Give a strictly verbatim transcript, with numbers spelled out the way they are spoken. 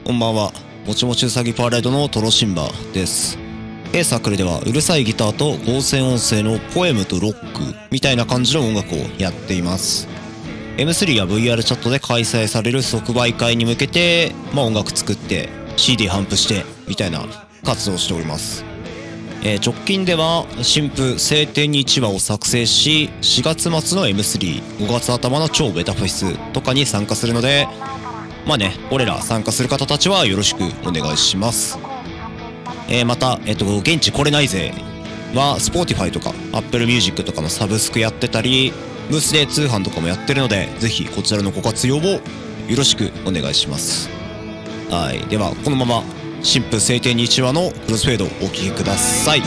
こんばんは。もちもちうさぎパレードのトロシンバです。A サークルではうるさいギターと合成音声のポエムとロックみたいな感じの音楽をやっています。エムスリー や ブイアール チャットで開催される即売会に向けて、まあ、音楽作って シーディー 頒布してみたいな活動をしております。えー、直近では新譜晴天にいちわを作成し、しがつ末の エムスリー、ごがつ頭の超ベタフェスとかに参加するので、まあね、俺ら参加する方たちはよろしくお願いします。えー、また、えっと、現地来れないぜは Spotify とか Apple Music とかのサブスクやってたり、ブースで通販とかもやってるので、ぜひこちらのご活用をよろしくお願いします。はい、ではこのまま新婦晴天にいちわのクロスフェードをお聴きください。